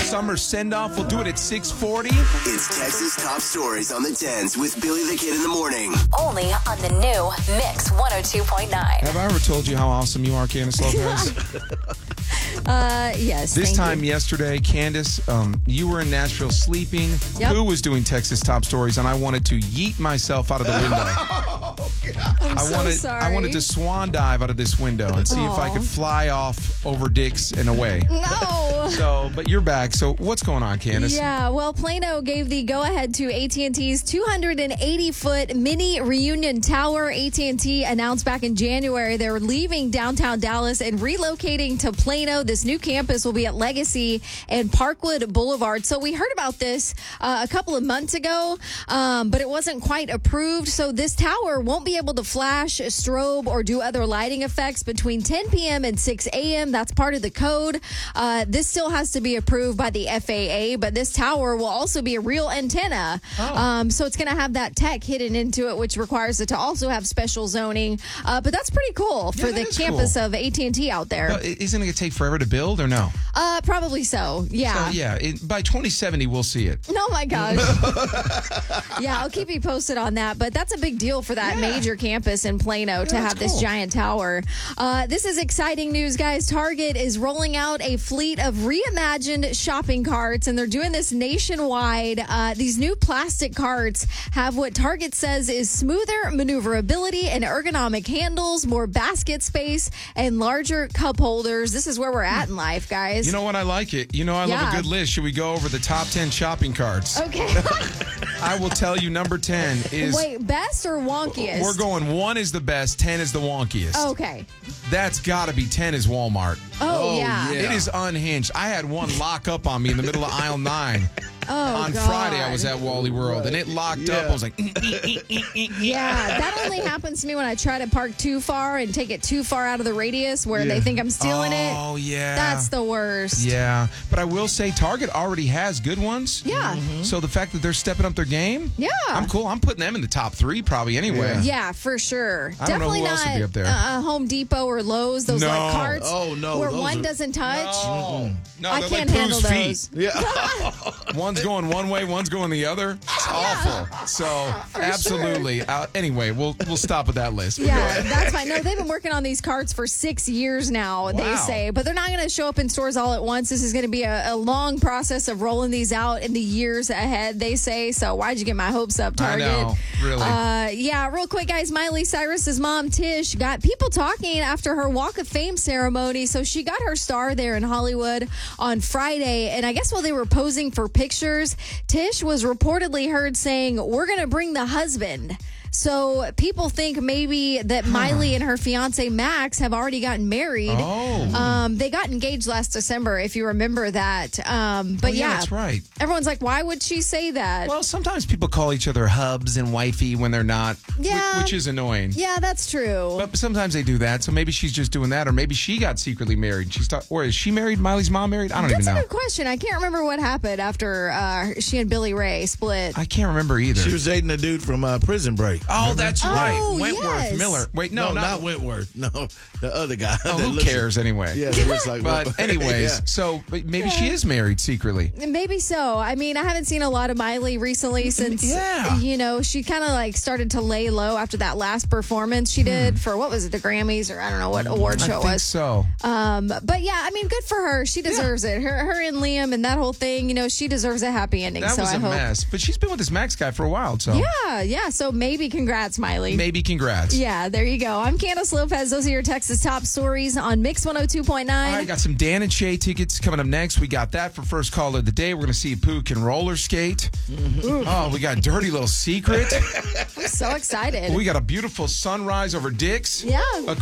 summer send-off. We'll do it at 6:40. It's Texas Top Stories on the 10s with Billy the Kid in the morning. Only on the new Mix 102.9. Have I ever told you how awesome you are, Candace Lopez? Yes. This thank time you. yesterday, Candace, you were in Nashville sleeping. Yep. Pooh was doing Texas Top Stories, and I wanted to yeet myself out of the window. I wanted to swan dive out of this window and see if I could fly off over Dix and away. No. But you're back. So what's going on, Candace? Yeah, well, Plano gave the go-ahead to AT&T's 280-foot mini reunion tower. AT&T announced back in January they were leaving downtown Dallas and relocating to Plano. This new campus will be at Legacy and Parkwood Boulevard. So we heard about this a couple of months ago, but it wasn't quite approved. So this tower won't be able to flash, strobe, or do other lighting effects between 10 p.m. and 6 a.m. That's part of the code. This still has to be approved by the FAA, but this tower will also be a real antenna. So it's going to have that tech hidden into it, which requires it to also have special zoning. But that's pretty cool for the campus of AT&T out there. But isn't it going to take forever to build or no? Probably so. Yeah. So, yeah, by 2070, we'll see it. Oh my gosh. Yeah, I'll keep you posted on that. But that's a big deal for that major campus in Plano to have this giant tower. This is exciting news, guys. Target is rolling out a fleet of reimagined shopping carts, and they're doing this nationwide. These new plastic carts have what Target says is smoother maneuverability and ergonomic handles, more basket space, and larger cup holders. This is where we're at in life, guys. You know what? I like it. You know, I love a good list. Should we go over the top 10 shopping carts? Okay. I will tell you number 10 is... Wait, best or wonkiest? We're going 1 is the best, 10 is the wonkiest. Okay. That's got to be 10 is Walmart. Oh, yeah. It is unhinged. I had one lock up on me in the middle of aisle 9. On God. Friday, I was at Wally World, and it locked up. I was like, Yeah, that only happens to me when I try to park too far and take it too far out of the radius where they think I'm stealing it. Oh, yeah. That's the worst. Yeah. But I will say Target already has good ones. Yeah. So the fact that they're stepping up their game, Yeah. I'm cool. I'm putting them in the top 3 probably anyway. Yeah, for sure. I don't know Definitely who else would not be up there. Home Depot or Lowe's, those like carts where one doesn't touch. No, I they're can't like handle Pooh's those. feet. One's going one way, one's going the other. It's awful. So absolutely. Anyway, we'll stop with that list. Yeah, that's fine. No, they've been working on these carts for 6 years now, they say. But they're not going to show up in stores all at once. This is going to be a long process of rolling these out in the years ahead, they say. So why'd you get my hopes up, Target? I know, really. Yeah, real quick, guys. Miley Cyrus's mom, Tish, got people talking after her Walk of Fame ceremony. So she got her star there in Hollywood on Friday. And I guess while they were posing for pictures, Tish was reportedly heard saying, "We're going to bring the husband." So people think maybe that Miley and her fiance Max have already gotten married. They got engaged last December, if you remember that. But yeah, that's right. Everyone's like, why would she say that? Well, sometimes people call each other hubs and wifey when they're not, which is annoying. Yeah, that's true. But sometimes they do that, so maybe she's just doing that, or maybe she got secretly married. Or is she married? Miley's mom married? I don't even know. That's a good question. I can't remember what happened after she and Billy Ray split. I can't remember either. She was dating a dude from Prison Break. Oh, that's right. Wentworth yes. Miller. Wait, no, not Wentworth. No, the other guy. Oh, who cares anyway? Yeah, it looks like. But anyways, so maybe she is married secretly. Maybe so. I mean, I haven't seen a lot of Miley recently since, she kind of like started to lay low after that last performance she did for, what was it, the Grammys, or I don't know what award show it was. I think so. But yeah, I mean, good for her. She deserves it. Her and Liam and that whole thing, she deserves a happy ending. That was a mess. But she's been with this Max guy for a while, so. Yeah. So maybe congrats, Miley. Maybe congrats. Yeah, there you go. I'm Candace Lopez. Those are your Texas top stories on Mix 102.9. All right, got some Dan and Shay tickets coming up next. We got that for first call of the day. We're going to see if Pooh can roller skate. Oh, we got Dirty Little Secret. I'm so excited. We got a beautiful sunrise over Dix. Yeah.